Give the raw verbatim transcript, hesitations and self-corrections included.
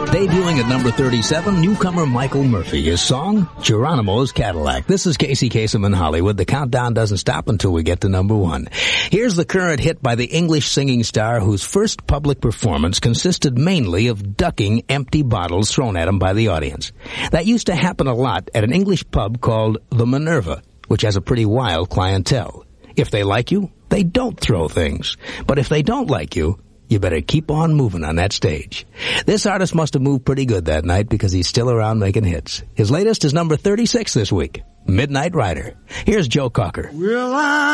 Debuting at number thirty-seven, newcomer Michael Murphy. His song, Geronimo's Cadillac. This is Casey Kasem in Hollywood. The countdown doesn't stop until we get to number one. Here's the current hit by the English singing star whose first public performance consisted mainly of ducking empty bottles thrown at him by the audience. That used to happen a lot at an English pub called the Minerva, which has a pretty wild clientele. If they like you, they don't throw things. But if they don't like you, you better keep on moving on that stage. This artist must have moved pretty good that night because he's still around making hits. His latest is number thirty-six this week, Midnight Rider. Here's Joe Cocker. Will I